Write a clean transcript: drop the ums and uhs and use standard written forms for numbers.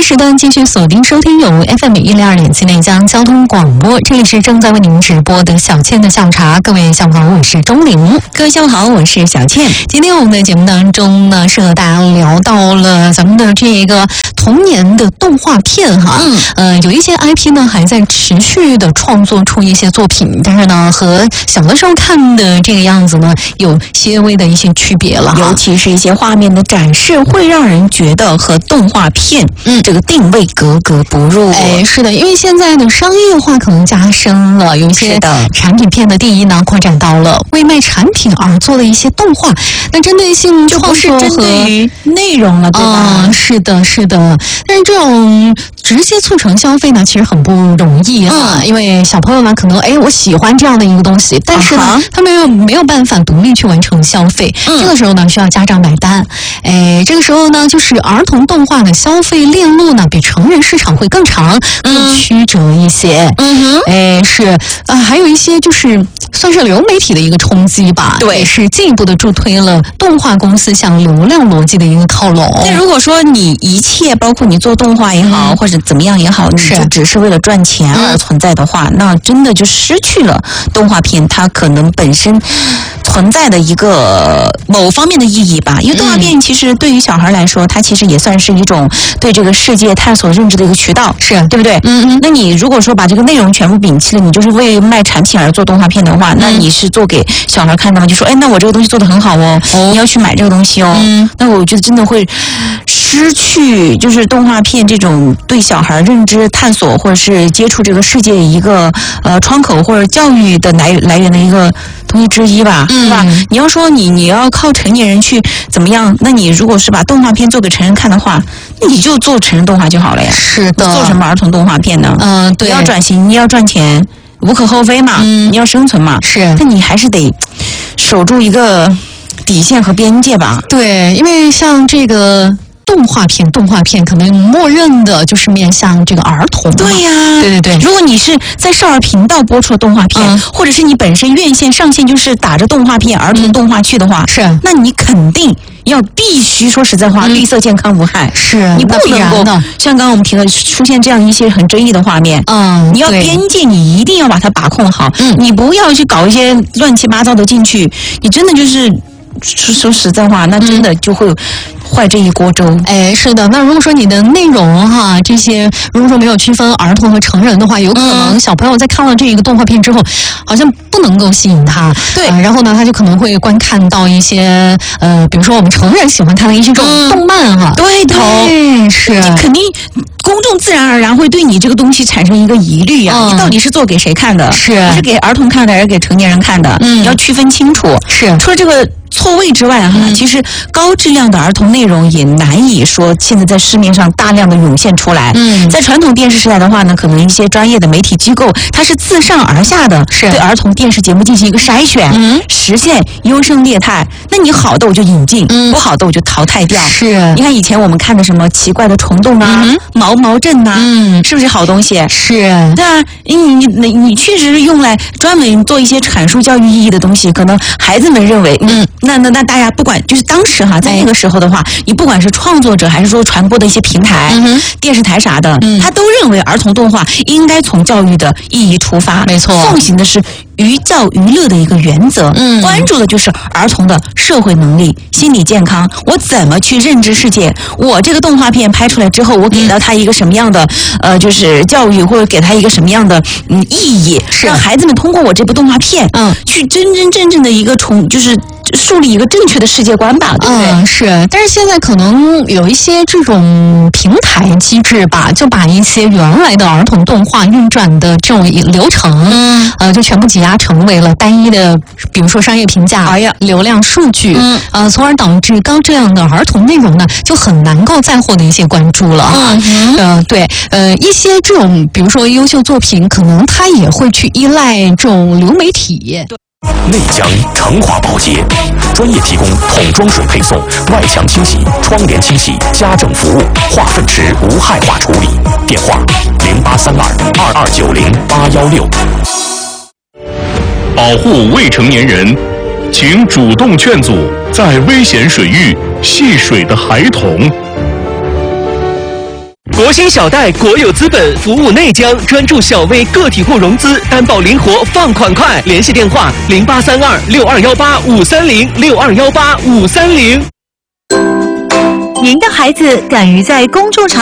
时段继续锁定收听由 FM102.7内江交通广播，这里是正在为您直播的小倩的下午茶。各位下午好，我是钟玲。 各位下午好，我是小倩。 今天我们的节目当中呢，是和大家聊到了咱们的这个童年的动画片哈。有一些 IP 呢还在持续的创作出一些作品，但是呢和小的时候看的这个样子呢有些微的一些区别了， 尤其是一些画面的展示会让人觉得和动画片这个定位格格不入。 是的，因为现在的商业化可能加深了，有一些产品片的第一呢扩展到了为卖产品而做的一些动画，那针对性就不是针对于内容了，对吧？ 是的，是的。但是这种直接促成消费呢，其实很不容易啊，因为小朋友呢，可能我喜欢这样的一个东西，但是呢，他们没有办法独立去完成消费。这个时候呢，需要家长买单。这个时候呢，就是儿童动画的消费链路呢，比成人市场会更长、更曲折一些。还有一些就是算是流媒体的一个冲击吧， 对， 是进一步的助推了动画公司向流量逻辑的一个靠拢。 那如果说你一切包括你做动画也好，或者怎么样也好，你就只是为了赚钱而存在的话，那真的就失去了动画片它可能本身存在的一个某方面的意义吧。因为动画片其实对于小孩来说，它其实也算是一种对这个世界探索认知的一个渠道， 是对不对？那你如果说把这个内容全部摒弃了，你就是为卖产品而做动画片的话，那你是做给小孩看的吗？就说那我这个东西做得很好哦，你要去买这个东西哦。那我觉得真的会失去就是动画片这种对小孩认知探索或者是接触这个世界一个窗口或者教育的来源的一个东西之一吧，对吧？你要说你要靠成年人去怎么样，那你如果是把动画片做给成人看的话，那你就做成人动画就好了呀。 是的， 做什么儿童动画片呢？ 对， 你要转型，你要赚钱，无可厚非嘛。你要生存嘛。 是， 但你还是得守住一个底线和边界吧。 对，因为像这个动画片可能默认的就是面向这个儿童。 对呀， 对。 如果你是在少儿频道播出的动画片，或者是你本身院线上线就是打着动画片、儿童动画去的话，那你肯定必须说实在话，绿色健康无害。 是， 你不能够像刚刚我们提的出现这样一些很争议的画面。你要边界，你一定要把它把控好。你不要去搞一些乱七八糟的进去，你真的就是说实在话，那真的就会坏这一锅粥。 是的。那如果说你的内容哈，这些如果说没有区分儿童和成人的话，有可能小朋友在看了这一个动画片之后，好像不能够吸引他。 对， 然后呢，他就可能会观看到一些比如说我们成人喜欢看的一些这种动漫哈。 对， 是， 你肯定公众自然而然会对你这个东西产生一个疑虑啊。你到底是做给谁看的？是给儿童看的还是给成年人看的？你要区分清楚。 是， 除了这个错位之外其实高质量的儿童内容也难以说现在在市面上大量的涌现出来。在传统电视时代的话呢，可能一些专业的媒体机构它是自上而下的对儿童电视节目进行一个筛选，实现优胜劣汰。那你好的我就引进，不好的我就淘汰掉。 是， 你看以前我们看的什么奇怪的虫洞啊、毛毛阵啊，是不是好东西？ 是， 对啊，你确实是用来专门做一些阐述教育意义的东西，可能孩子们认为那大家不管就是当时在那个时候的话，你不管是创作者还是说传播的一些平台、电视台啥的，他都认为儿童动画应该从教育的意义出发， 没错， 奉行的是寓教于乐的一个原则，关注的就是儿童的社会能力、心理健康，我怎么去认知世界，我这个动画片拍出来之后，我给到他一个什么样的就是教育，或者给他一个什么样的意义，让孩子们通过我这部动画片去真正的一个就是树立一个正确的世界观吧，对不对？ 是，但是现在可能有一些这种平台机制吧，就把一些原来的儿童动画运转的这种流程，就全部挤压成为了单一的，比如说商业评价、流量数据，从而导致高质量的儿童内容呢，就很难够再获得一些关注了。对，一些这种比如说优秀作品，可能它也会去依赖这种流媒体。 内江成华保洁专业提供桶装水配送、外墙清洗、窗帘清洗、家政服务、化粪池无害化处理。电话08322290-816。 保护未成年人，请主动劝阻在危险水域戏水的孩童。国国新小贷国有资本服务内江，专注小微个体户融资，担保灵活，放款快。联系电话：08326218-530，6218-530。 您的孩子敢于在公众场